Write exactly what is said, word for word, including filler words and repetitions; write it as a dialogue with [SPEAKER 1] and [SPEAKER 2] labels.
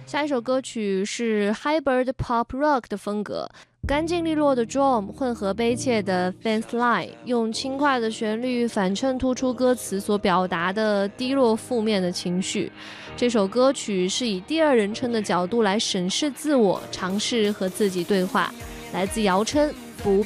[SPEAKER 1] 下一首歌曲是 Hybrid Pop Rock 的风格，干净利落的 drum 混合悲切的 fence line， 用轻快的旋律反衬突出歌词所表达的低落负面的情绪。这首歌曲是以第二人称的角度来审视自我，尝试和自己对话，来自姚琛